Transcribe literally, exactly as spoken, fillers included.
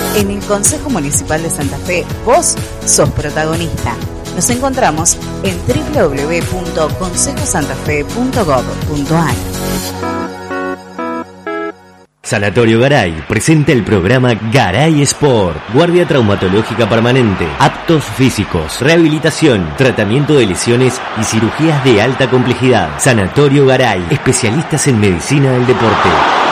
En el Consejo Municipal de Santa Fe, vos sos protagonista. Nos encontramos en doble u doble u doble u punto consejo santa fe punto gob punto a r. Sanatorio Garay presenta el programa Garay Sport. Guardia traumatológica permanente, aptos físicos, rehabilitación, tratamiento de lesiones y cirugías de alta complejidad. Sanatorio Garay, especialistas en medicina del deporte.